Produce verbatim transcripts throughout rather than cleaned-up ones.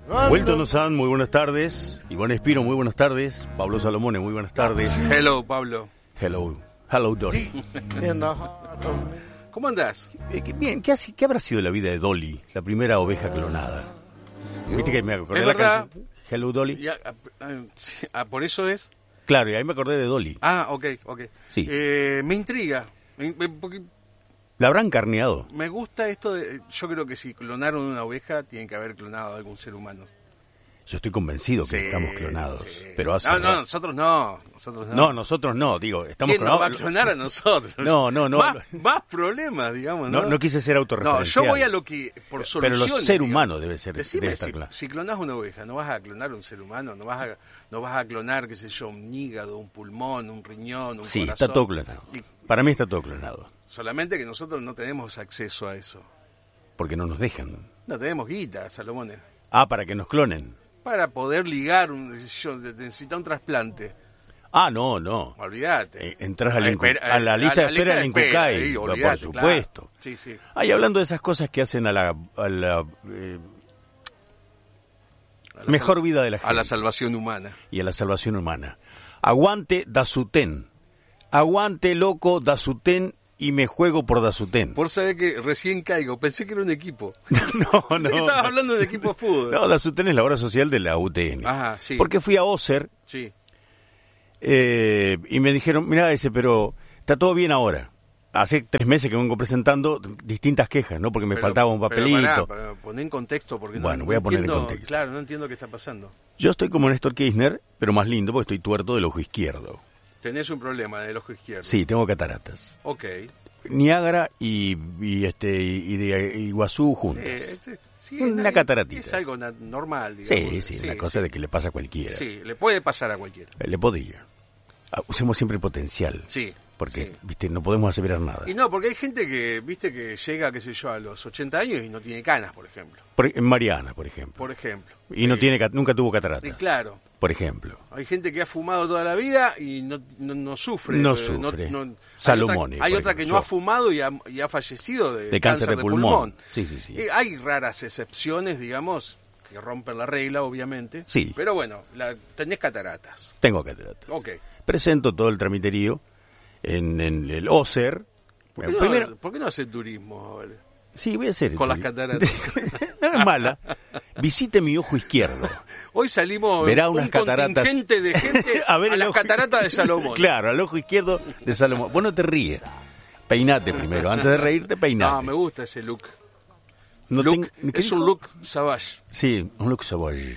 Vuelto Nozán, muy buenas tardes. Iván Espino, muy buenas tardes. Pablo Salomone, muy buenas tardes. Hello, Pablo. Hello. Hello, Dolly. ¿Cómo andás? Eh, qué- bien, ¿qué, hace- ¿qué habrá sido la vida de Dolly, la primera oveja clonada? ¿Viste que me acordé Es de la verdad. canción? Hello, Dolly. Ya, ah, ah, sí, ah, ¿por eso es? Claro, y ahí me acordé de Dolly. Ah, ok, ok. Sí. Eh, me intriga. Me, me- porque La habrán carneado. me gusta esto de... Yo creo que si clonaron una oveja, tienen que haber clonado a algún ser humano. Yo estoy convencido que Sí, estamos clonados. sí. Pero hace No, rato- no, nosotros no. Nosotros no. No, nosotros no, digo, estamos ¿Quién nos va a clonados. clonar a nosotros? No, no, no. Más, más problemas, digamos, ¿no? No, no quise ser No, autorreferencial. yo voy a lo que... Por Pero soluciones, lo ser digamos. humano debe ser. Decime, debe estar si, claro. si clonás una oveja, no vas a clonar un ser humano, no vas a, no vas a clonar, qué sé yo, un hígado, un pulmón, un riñón, un Sí, corazón. está todo clonado. Y Para mí está todo clonado. solamente que nosotros no tenemos acceso a eso. Porque no nos dejan. No tenemos guita, Salomón. Ah, para que nos clonen. Para poder ligar, un, yo necesita un trasplante. Ah, no, no. Olvídate. Eh, Entras al Ah, Incu- espera, a la lista de espera del espera, Incucay, sí, por olvídate, supuesto. claro. Sí, sí. Ah, y hablando de esas cosas que hacen a la, a la eh, A la mejor sal- vida de la gente A la salvación humana. y a la salvación humana. Aguante Dasuten. Aguante, loco, Dasuten, y me juego por Dasuten. Por saber que recién caigo, pensé que era un equipo. No, Pensé que no. estabas hablando de un equipo de fútbol. No, Dasuten es la obra social de la U T N. Ajá, sí. Porque fui a Oser Sí. eh, y me dijeron, mira, dice, pero está todo bien ahora. Hace tres meses que vengo presentando distintas quejas, ¿no? Porque me Pero- faltaba un pero papelito. pará, pero poné en contexto porque no- Bueno, no, voy a poner en entiendo- contexto. Claro, no entiendo qué está pasando. Yo estoy como Néstor Kirchner, pero más lindo porque estoy tuerto del ojo izquierdo. Tenés un problema en el ojo izquierdo. Sí, tengo cataratas. Ok. Niágara y, y este y de Iguazú juntas. Eh, este- sí, Una es- cataratita. Es algo na- normal, digamos. Sí, sí, una cosa de que le pasa a cualquiera. Sí, le puede pasar a cualquiera. Eh, Le podría. Ah, usemos siempre el potencial. Sí. Porque, sí. viste, no podemos aseverar nada. Y no, porque hay gente que, viste, que llega, qué sé yo, a los ochenta años y no tiene canas, por ejemplo. Por- en Mariana, por ejemplo. Por ejemplo. Y no Eh, tiene, cat- nunca tuvo Y cataratas, claro. por ejemplo. Hay gente que ha fumado toda la vida y no, no, no sufre. No eh, sufre. hay Salomone, otra, hay por otra que ejemplo, no ha yo. fumado y ha, y ha fallecido de, De cáncer de pulmón. Sí, sí, sí. Eh, hay raras excepciones, digamos, que rompen la regla, obviamente. Sí. Pero bueno, la, tenés cataratas. Tengo cataratas. Ok. Presento todo el tramiterío en, en el Oser. ¿Por qué, no, Primero, ¿por qué no haces turismo? Vale? sí, voy a hacer. Con las cataratas. No es mala. Visite mi ojo izquierdo. Hoy salimos Verá un unas cataratas. contingente de gente A a, ver el las ojo- cataratas de Salomón. Claro, al ojo izquierdo de Salomón. Vos no te ríes. Peinate primero. Antes de reírte, peinate. Ah, me gusta ese look. No Look- ten- ¿qué es un dijo? look savage. Sí, un look savage.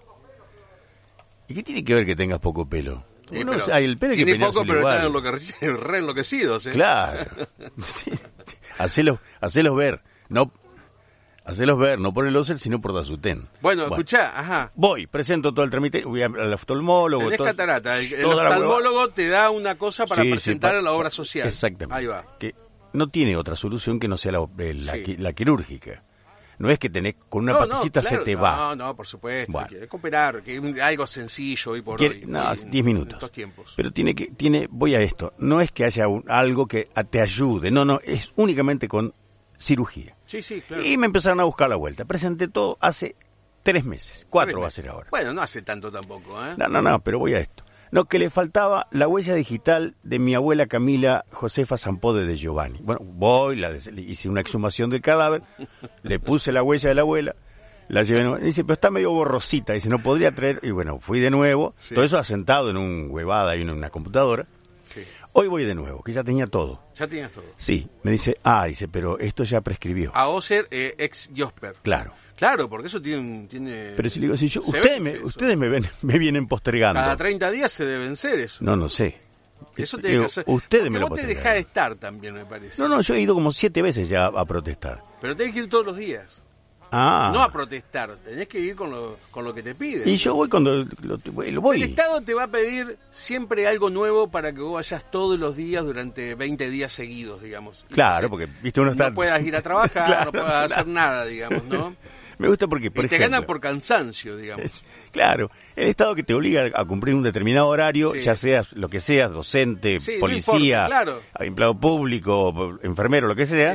¿Y qué tiene que ver que tengas poco pelo? Sí, Uno- pero hay el pelo hay que tiene poco, peinárselo pero igual. están enloqueci- re enloquecidos. ¿eh? Claro. Sí. Hacelos, hacelos ver. No, hacelos ver, no por el Oser, sino por Dasuten. Bueno, escuchá, ajá. Voy, presento todo el trámite, voy al oftalmólogo. Tenés todo- catarata. El, el toda la hueva- oftalmólogo te da una cosa para Sí, sí, presentar pa- a la obra social. Exactamente. Ahí va. Que no tiene otra solución que no sea la, eh, la, Sí. qui- la quirúrgica. No es que tenés con una No, patacita no, claro, se te no, va. No, no, por supuesto. Bueno. Hay que cooperar, que es algo sencillo hoy por Quiere- hoy. no, hoy, diez en minutos. estos tiempos. Pero tiene que, tiene, voy a esto. No es que haya un- algo que a- te ayude. No, no, es únicamente con cirugía. Sí, sí, claro. Y me empezaron a buscar la vuelta. Presenté todo hace tres meses. Cuatro Tres va a meses. ser ahora. Bueno, no hace tanto tampoco, ¿eh? No, no, no, pero voy a esto. No, que le faltaba la huella digital de mi abuela Camila Josefa Sampode de Giovanni. Bueno, voy, la des- le hice una exhumación del cadáver, le puse la huella de la abuela, la llevé. no- Dice, pero está medio borrosita. Dice, no podría traer. Y bueno, fui de nuevo. Sí. Todo eso asentado en un huevada y en una computadora. Sí. Hoy voy de nuevo, que ya tenía todo. Ya tenías todo. Sí, me dice, ah, dice, pero esto ya prescribió. A Oser, eh, ex Josper. Claro. Claro, porque eso tiene... un- tiene Pero si le digo, si yo, se ustedes, me, vence eso. ustedes me, ven, me vienen postergando. Cada treinta días se debe vencer eso. No, no sé. Eso te Digo, deja hacer. ustedes porque me lo vos te postergan. dejás de estar también, me parece. No, no, yo he ido como siete veces ya a protestar. Pero tenés que ir todos los días. Ah. No a protestar, tenés que ir con lo, con lo que te piden. Y yo voy cuando lo, lo voy. El Estado te va a pedir siempre algo nuevo para que vos vayas todos los días durante veinte días seguidos, digamos. Claro, Entonces, porque viste uno está... no puedas ir a trabajar, Claro, no puedas hacer claro. nada, digamos, ¿no? Me gusta porque, por y te ejemplo... ganan por cansancio, digamos. Claro, el Estado que te obliga a cumplir un determinado horario, Sí. ya seas lo que seas, docente, Sí, no policía, importa, claro. empleado público, enfermero, lo que sea, Sí.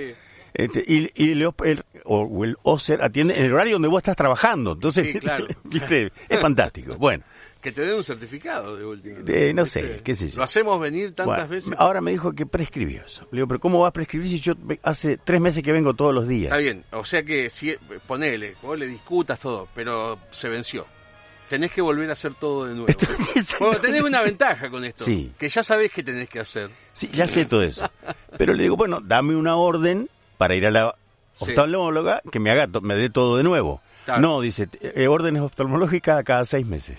Este, y y el, el, o el OSER atiende en el horario donde vos estás trabajando. Entonces, Sí, claro. ¿viste? Es fantástico. Bueno, Que te den un certificado de última. eh, no ¿Viste? sé, qué sé yo. Lo hacemos venir tantas Bueno, veces. ahora me dijo que prescribió eso. Le digo, pero ¿cómo va a prescribir si yo ve- hace tres meses que vengo todos los días? Está bien, o sea que si ponele, vos le discutas todo, pero se venció. Tenés que volver a hacer todo de nuevo. Bueno, tenés una ventaja con esto, Sí. que ya sabés qué tenés que hacer. Sí, ya sé todo eso. Pero le digo, bueno, dame una orden para ir a la Sí. oftalmóloga que me haga to- me dé todo de nuevo. Claro. No, dice, eh, órdenes oftalmológicas cada seis meses.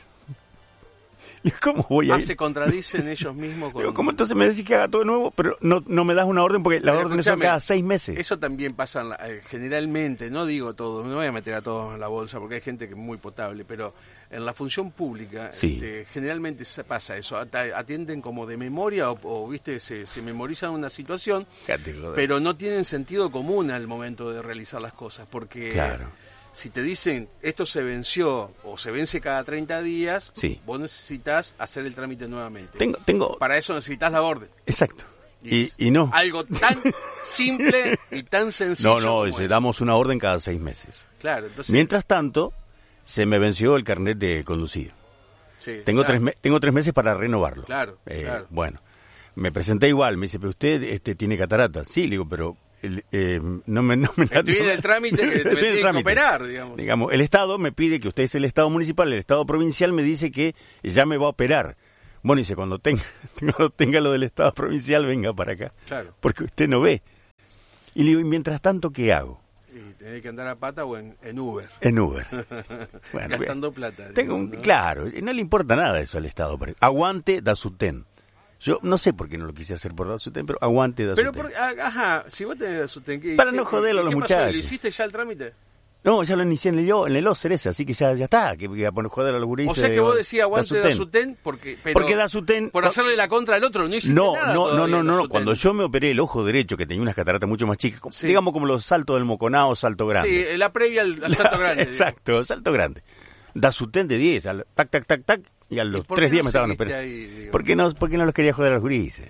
Le digo, ¿cómo voy a Ah, ir? se contradicen ellos mismos con... Digo, ¿cómo entonces me decís que haga todo de nuevo? Pero no, no me das una orden porque las Pero órdenes son escúchame, cada seis meses. Eso también pasa en la- eh, generalmente, no digo todo, no me voy a meter a todos en la bolsa porque hay gente que es muy potable, pero en la función pública Sí. este, generalmente se pasa eso, At- atienden como de memoria o, o, viste, se, se memorizan una situación, Fíjate, joder. pero no tienen sentido común al momento de realizar las cosas, porque Claro. si te dicen esto se venció o se vence cada treinta días, Sí. vos necesitas hacer el trámite nuevamente. Tengo, tengo, Para eso necesitas la orden. exacto. Y, y no. Algo tan simple y tan sencillo. No, no, como dice, eso. damos una orden cada seis meses. Claro, entonces. Mientras tanto, se me venció el carnet de conducir. sí, Tengo, claro, tres, me- tengo tres meses para renovarlo. Claro, Eh, claro. Bueno, me presenté igual, me dice, pero usted este, tiene catarata. Sí, le digo, pero el, eh, no me... No me Estoy en el trámite que te Estoy en el tienen que trámite. operar, digamos. Digamos, el Estado me pide que usted es el Estado municipal, el Estado provincial me dice que ya me va a operar. Bueno, dice, cuando tenga, cuando tenga lo del Estado provincial, venga para acá. Claro. Porque usted no ve. Y le digo, ¿y mientras tanto qué hago? Y tenés que andar a pata o en, en Uber. En Uber. Bueno, Gastando plata. tengo digamos, un- ¿no? Claro, no le importa nada eso al Estado. pero- Aguante Dasuten. Yo no sé por qué no lo quise hacer por Dasuten, pero aguante Dasuten. Pero, por, ah, ajá, si vos tenés Dasuten, ¿qué- Para qué- no joderlo a los qué pasó? muchachos. ¿Lo hiciste ya el trámite? No, ya lo inicié en el, en el OSER ese, así que ya, ya está, que voy a poner joder a los gurises. O sea que de- vos decías aguante Dasuten. Dasuten porque, pero Porque Dasuten... por hacerle la contra al otro, no hiciste No, nada no, no, todavía no, en no, Dasuten. cuando yo me operé el ojo derecho, que tenía unas cataratas mucho más chicas, como- Sí. digamos como los saltos del Moconao, salto grande. Sí, la previa al, al salto grande. Exacto, salto grande. Dasuten de diez, al, tac, tac, tac, tac, y a ¿Y los por tres qué días no me estaban seguiste esperando. ahí, digo? ¿Por qué no, por qué no los quería joder a los gurises?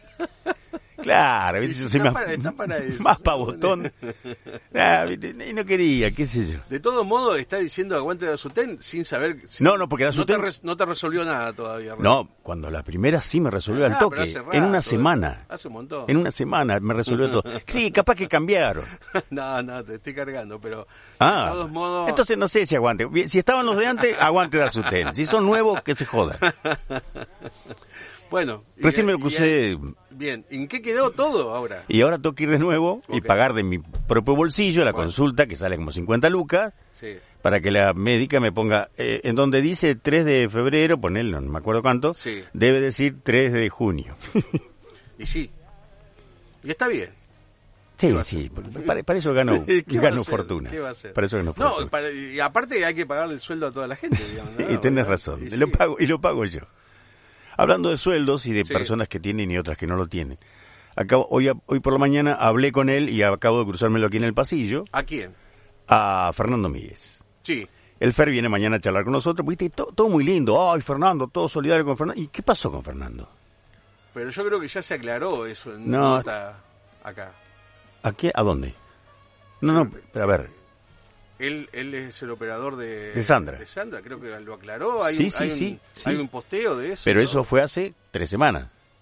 Claro, ¿viste? Yo soy Está más, para- está para eso, más ¿sí? pavotón. Ah, ¿viste? Y no quería, qué sé yo. De todos modos, está diciendo aguante Dasuten sin saber... si- No, no, porque Dasuten- No te, res- no te resolvió nada todavía. No, cuando la primera sí me resolvió al Ah, toque, pero hace en rato una eso. semana. Hace un montón. En una semana me resolvió todo. Sí, capaz que cambiaron. No, no, te estoy cargando, pero Ah, de todos modos... entonces no sé si aguante. Bien, si estaban los de antes, aguante Dasuten. Si son nuevos, que se jodan. Bueno. y- Recién me lo y- puse Bien, ¿en qué quedó todo ahora? y ahora tengo que ir de nuevo y Ok. pagar de mi propio bolsillo la Bueno. consulta, que sale como cincuenta lucas, Sí, para que la médica me ponga, eh, en donde dice tres de febrero, ponelo, no me acuerdo cuánto, Sí. debe decir tres de junio. y sí. Y está bien. Sí, va a sí, para, para eso gano, ¿Qué va a gano hacer? fortuna. ¿Qué va a hacer? Para eso gano No, fortuna. para- y aparte hay que pagarle el sueldo a toda la gente, digamos. ¿no? Y tenés ¿Verdad? razón, Y y sí. lo pago, y lo pago yo. Hablando de sueldos y de Sí. personas que tienen y otras que no lo tienen. Acabo, hoy, hoy por la mañana hablé con él y acabo de cruzármelo aquí en el pasillo, ¿A quién? a Fernando Míguez. Sí. El Fer viene mañana a charlar con nosotros, viste, todo, todo muy lindo. Ay, Fernando, todo solidario con Fernando. ¿Y qué pasó con Fernando? Pero yo creo que ya se aclaró eso en No. nota acá. ¿A qué? ¿A dónde? No, no, pero a ver. Él, él es el operador de, De Sandra. De Sandra, creo que lo aclaró. Hay, Sí, un, sí, hay, un, sí, sí. hay un posteo de eso. Pero ¿no? eso fue hace tres semanas.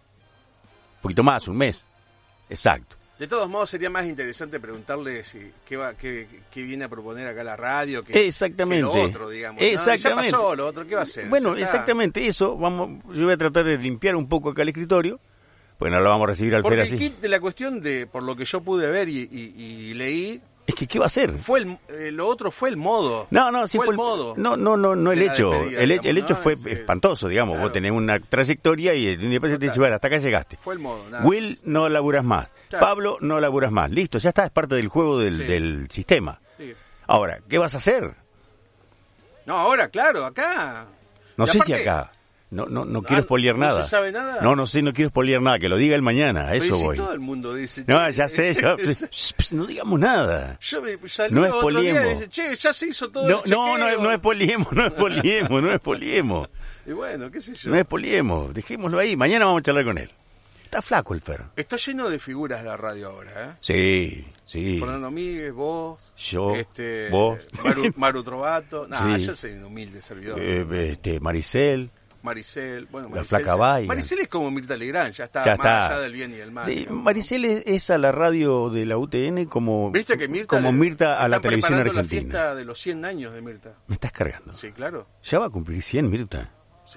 Un poquito más, un mes. Exacto. De todos modos, sería más interesante preguntarle si qué, va, qué, qué viene a proponer acá la radio, que, Exactamente. que lo otro, digamos. ¿no? Exactamente. Ya pasó, lo otro, ¿qué va a hacer? Bueno, Ya está. exactamente eso. Vamos, yo voy a tratar de limpiar un poco acá el escritorio. Pues no lo vamos a recibir al Fer Porque así. el kit de la cuestión de, por lo que yo pude ver y, y- y leí, Es que, ¿qué va a hacer? fue el, eh, lo otro fue el modo. No, no, sí fue fue el modo. No, no, no, no el de la hecho. despedida, el, digamos, el hecho ¿no? fue Sí. espantoso, digamos. Claro. Vos tenés una trayectoria y de repente te dice, bueno, hasta acá llegaste. Fue el modo. Nada Will, más. no laburas más. Claro. Pablo, no laburas más. Listo, ya está, es parte del juego del, Sí. del sistema. Sí. Ahora, ¿qué vas a hacer? No, ahora, claro, acá. No Y sé aparte- si acá. No, no, no Ah, quiero spoilear ¿no nada. se sabe nada? No, no sé, no quiero spoilear nada. Que lo diga él mañana, a Pero eso si voy. todo el mundo dice. No, che, ya sé, yo, Shh, psh, no digamos nada. Yo me salí No el otro día expoliemos. y dice, che, ya se hizo todo No, el no, no, chequeo. no es poliemo, no es poliemo, no es poliemo. Y bueno, qué sé yo. No es poliemo, dejémoslo ahí. Mañana vamos a charlar con él. está flaco el Fer. Está lleno de figuras de la radio ahora, ¿eh? Sí, sí. Fernando Míguez, vos, yo, este, vos, Maru, Maru Trovato, nah, sí. yo soy un humilde servidor. Eh, este, Maricel. Maricel, bueno, la Maricel, flaca Vaiga. Maricel es como Mirta Legrand, ya está ya más está. allá del bien y del mal. Sí, digamos, Maricel es, es a la radio de la U T N como, ¿Viste que Mirta como le, Mirta a la televisión preparando argentina. la fiesta de los cien años de Mirta. Me estás cargando. Sí, claro. Ya va a cumplir cien, Mirta. Sí.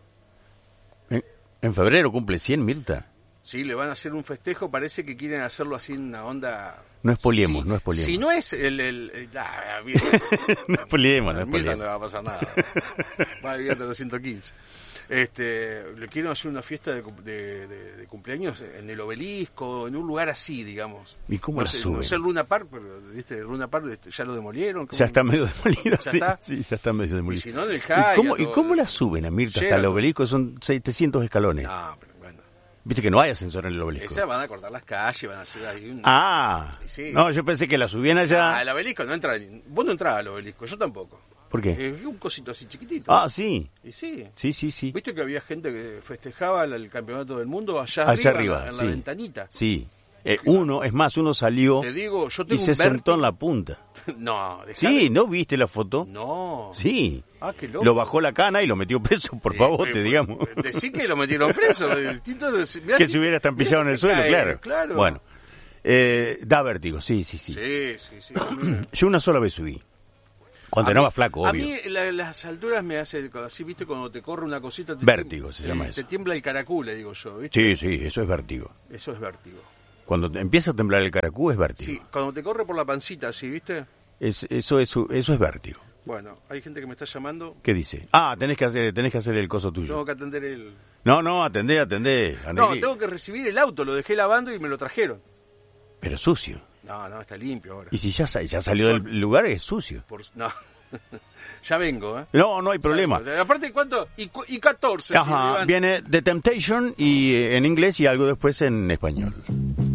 En, en febrero cumple cien, Mirta. Sí, le van a hacer un festejo, parece que quieren hacerlo así en una onda... No es poliemos, sí, no es poliemos. Si no es el... el, el ah, bien, no es poliemos, no a es Mirta poliemos. no le va a pasar nada. Va a vivir hasta los ciento quince. Este, le quieren hacer una fiesta de, de, de, de cumpleaños en el Obelisco, en un lugar así, digamos. ¿Y cómo no la sé, suben? No sé el Luna Park, pero ¿viste? El Luna Park este, ya lo demolieron. Ya está medio demolido. ¿Ya sí, está? Sí, ya está medio demolido. Y si no, en el ¿Y Hyatt, cómo, ¿Y todo- cómo la suben a Mirta hasta Llegan. el obelisco? Son setecientos escalones. No, pero bueno. Viste que no hay ascensor en el obelisco. Esa van a cortar las calles, van a hacer ahí un... Ah, Sí. no, yo pensé que la subían allá. Ah, el obelisco no entra. ni- Vos no entrás al obelisco, yo tampoco. ¿Por qué? Es un cosito así chiquitito. Ah, sí. Y sí. Sí, sí, sí. ¿Viste que había gente que festejaba el, el campeonato del mundo allá, Allá arriba, arriba, en la sí. ventanita? Sí. Eh, uno, es más, uno salió Te digo, yo y tengo se un sentó vértigo. en la punta. No, dejá Sí, de- ¿no viste la foto? No. Sí. Ah, qué loco. Lo bajó la cana y lo metió preso por Eh, favor, eh, te digamos. Decí que lo metieron preso. distinto de- mirá Que si- se hubiera estampillado en mirá el si suelo, cae, claro. claro. Bueno, eh, da vértigo, sí, sí, sí. Sí, sí, sí. Yo una sola vez subí. Cuando A no mí- va flaco, A obvio. mí la- las alturas me hace, así, viste, cuando te corre una cosita... Te Vértigo, tiembla- se llama te, eso. Te tiembla el caracú, le digo yo, ¿viste? Sí, sí, eso es vértigo. Eso es vértigo. Cuando te empieza a temblar el caracú es vértigo. Sí, cuando te corre por la pancita, así, ¿viste? Es, eso, es, eso es vértigo. Bueno, hay gente que me está llamando. ¿Qué dice? Ah, tenés que hacer, tenés que hacer el coso tuyo. Tengo que atender el... No, no, atendé, atendé. No, Anelí. tengo que recibir el auto, lo dejé lavando y me lo trajeron. Pero sucio. No, no, está limpio ahora. Y si ya, sa- ya salió del lugar, es sucio. Por... No, ya vengo, ¿eh? No, no hay problema. O sea, aparte, ¿cuánto? Y, cu- y catorce. Ajá, Iván. viene The Temptation y eh, en inglés y algo después en español.